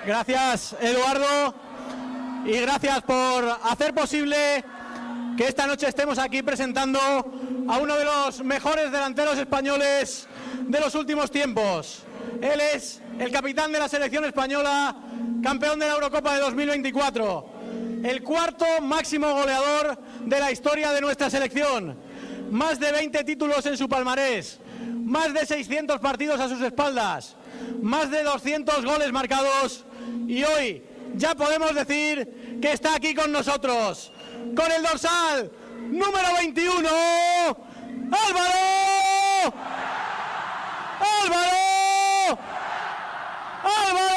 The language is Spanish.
Gracias, Eduardo, y gracias por hacer posible que esta noche estemos aquí presentando a uno de los mejores delanteros españoles de los últimos tiempos. Él es el capitán de la selección española, campeón de la Eurocopa de 2024, el cuarto máximo goleador de la historia de nuestra selección, más de 20 títulos en su palmarés, más de 600 partidos a sus espaldas, más de 200 goles marcados, y hoy ya podemos decir que está aquí con nosotros, con el dorsal número 21, ¡Álvaro!